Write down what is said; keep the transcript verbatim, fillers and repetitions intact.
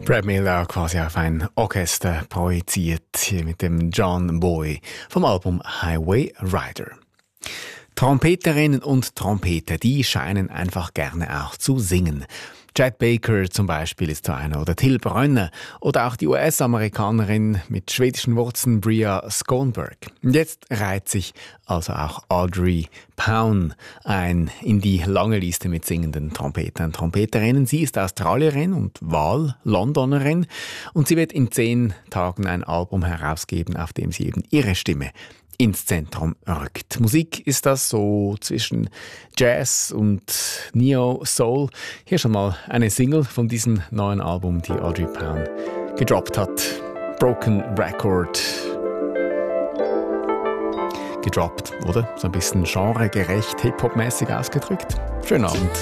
Brad Miller quasi auf ein Orchester projiziert, hier mit dem John Boy vom Album Highway Rider. Trompeterinnen und Trompeter, die scheinen einfach gerne auch zu singen. Chet Baker zum Beispiel ist so einer, oder Till Brönner oder auch die U S-Amerikanerin mit schwedischen Wurzeln Bria Skonberg. Und jetzt reiht sich also auch Audrey Pound ein in die lange Liste mit singenden Trompetern und Trompeterinnen. Sie ist Australierin und Wahl-Londonerin und sie wird in zehn Tagen ein Album herausgeben, auf dem sie eben ihre Stimme ins Zentrum rückt. Musik ist das so zwischen Jazz und Neo-Soul. Hier schon mal eine Single von diesem neuen Album, die Audrey Pound gedroppt hat. Broken Record. Gedroppt, oder? So ein bisschen genregerecht, Hip-Hop-mäßig ausgedrückt. Schönen Abend.